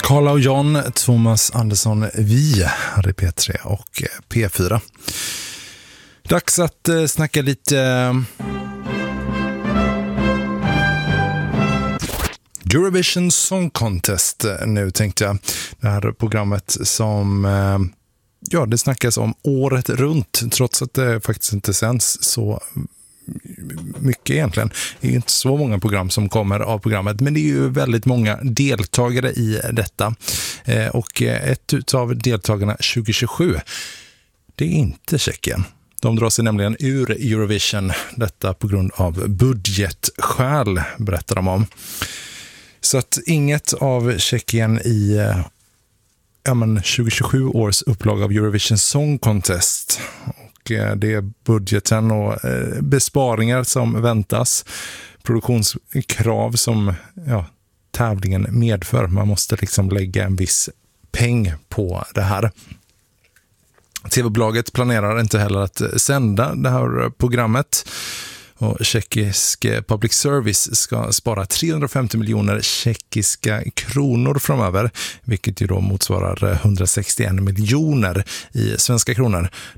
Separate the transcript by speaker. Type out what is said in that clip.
Speaker 1: Carla och John, Thomas Andersson, vi hade P3 och P4. Dags att snacka lite Eurovision Song Contest nu, tänkte jag. Det här programmet som det snackas om året runt, trots att det faktiskt inte sänds så mycket egentligen. Det är ju inte så många program som kommer av programmet, men det är ju väldigt många deltagare i detta. Och ett av deltagarna 2027, det är inte Tjeckien. De drar sig nämligen ur Eurovision, detta på grund av budgetskäl, berättar de om. Så att inget av Tjeckien i 2027 års upplag av Eurovision Song Contest. Det är budgeten och besparingar som väntas. Produktionskrav som tävlingen medför. Man måste liksom lägga en viss peng på det här. TV-bolaget planerar inte heller att sända det här programmet. Och tjeckisk public service ska spara 350 miljoner tjeckiska kronor framöver, vilket ju då motsvarar 161 miljoner i svenska kronor.